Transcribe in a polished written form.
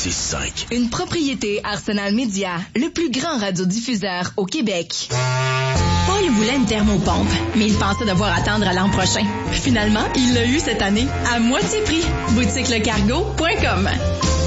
96.5. Une propriété Arsenal Média, le plus grand radiodiffuseur au Québec. Paul voulait une thermopompe, mais il pensait devoir attendre à l'an prochain. Finalement, il l'a eu cette année, à moitié prix. Boutiquelecargo.com.